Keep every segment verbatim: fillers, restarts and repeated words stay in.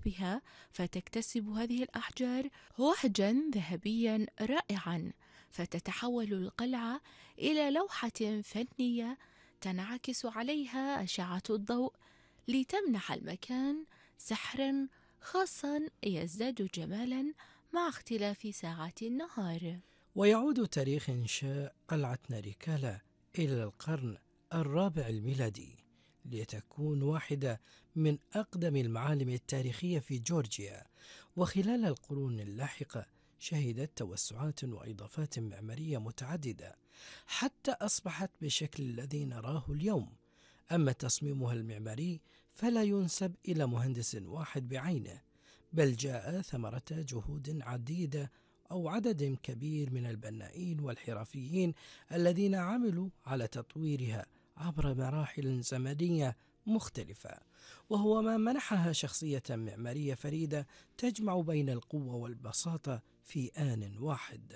بها، فتكتسب هذه الأحجار وهجا ذهبيا رائعا، فتتحول القلعة إلى لوحة فنية تنعكس عليها أشعة الضوء لتمنح المكان سحرا خاصا يزداد جمالا مع اختلاف ساعات النهار. ويعود تاريخ إنشاء قلعة ناريكالا إلى القرن الرابع الميلادي، لتكون واحدة من أقدم المعالم التاريخية في جورجيا. وخلال القرون اللاحقة شهدت توسعات وإضافات معمارية متعددة حتى أصبحت بالشكل الذي نراه اليوم. أما تصميمها المعماري فلا ينسب إلى مهندس واحد بعينه، بل جاء ثمرة جهود عديدة أو عدد كبير من البنائين والحرفيين الذين عملوا على تطويرها عبر مراحل زمنية مختلفة، وهو ما منحها شخصية معمارية فريدة تجمع بين القوة والبساطة في آن واحد.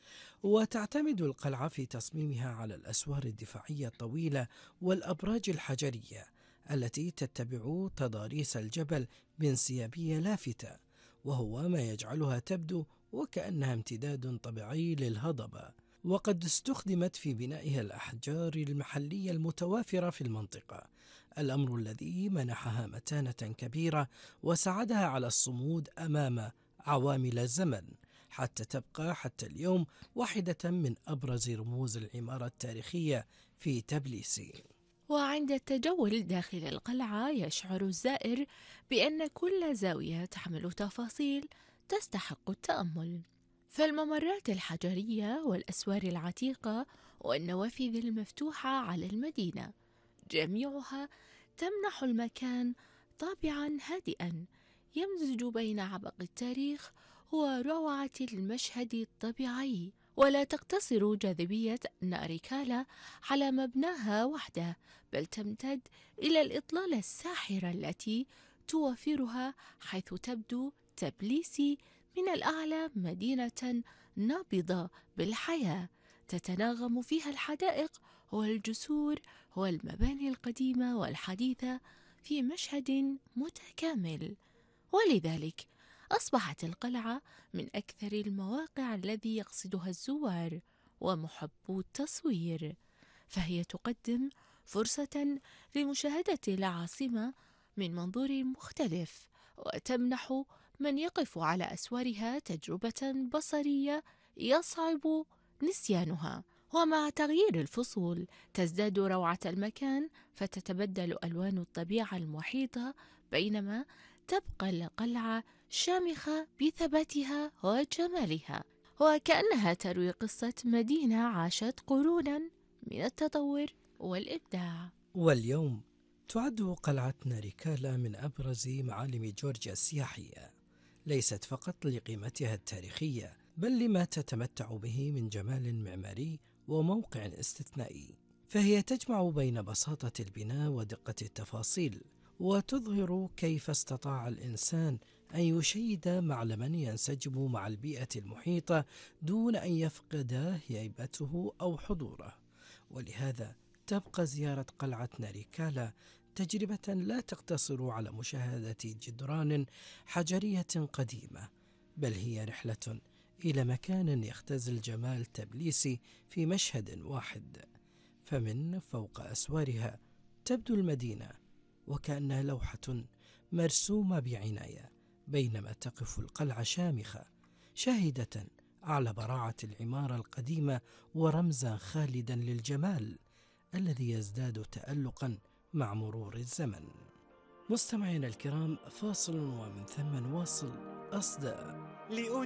وتعتمد القلعة في تصميمها على الأسوار الدفاعية الطويلة والأبراج الحجرية التي تتبع تضاريس الجبل بانسيابية لافتة، وهو ما يجعلها تبدو وكأنها امتداد طبيعي للهضبة. وقد استخدمت في بنائها الأحجار المحلية المتوافرة في المنطقة، الأمر الذي منحها متانة كبيرة وساعدها على الصمود أمام عوامل الزمن، حتى تبقى حتى اليوم واحدة من أبرز رموز العمارة التاريخية في تبليسي. وعند التجول داخل القلعة يشعر الزائر بأن كل زاوية تحمل تفاصيل تستحق التأمل، فالممرات الحجرية والأسوار العتيقة والنوافذ المفتوحة على المدينة جميعها تمنح المكان طابعا هادئا يمزج بين عبق التاريخ وروعة المشهد الطبيعي. ولا تقتصر جاذبية ناريكالا على مبناها وحده، بل تمتد إلى الإطلالة الساحرة التي توفرها، حيث تبدو تبليسي من الأعلى مدينة نابضة بالحياة، تتناغم فيها الحدائق والجسور والمباني القديمة والحديثة في مشهد متكامل. ولذلك أصبحت القلعة من أكثر المواقع الذي يقصدها الزوار ومحبو التصوير، فهي تقدم فرصة لمشاهدة العاصمة من منظور مختلف، وتمنح من يقف على أسوارها تجربة بصرية يصعب نسيانها. ومع تغيير الفصول تزداد روعة المكان، فتتبدل ألوان الطبيعة المحيطة، بينما تبقى القلعة شامخة بثباتها وجمالها، وكأنها تروي قصة مدينة عاشت قرونا من التطور والإبداع. واليوم تعد قلعة ناريكالا من أبرز معالم جورجيا السياحية، ليست فقط لقيمتها التاريخية، بل لما تتمتع به من جمال معماري وموقع استثنائي. فهي تجمع بين بساطة البناء ودقة التفاصيل، وتظهر كيف استطاع الإنسان أن يشيد معلما ينسجم مع البيئة المحيطة دون أن يفقد هيبته أو حضوره. ولهذا تبقى زيارة قلعة ناريكالا تجربة لا تقتصر على مشاهدة جدران حجرية قديمة، بل هي رحلة إلى مكان يختزل جمال تبليسي في مشهد واحد. فمن فوق أسوارها تبدو المدينة وكأنها لوحة مرسومة بعناية، بينما تقف القلعة شامخة شاهدة على براعة العمارة القديمة ورمزا خالدا للجمال الذي يزداد تألقا مع مرور الزمن. مستمعينا الكرام، فاصل ومن ثم نواصل أصداء.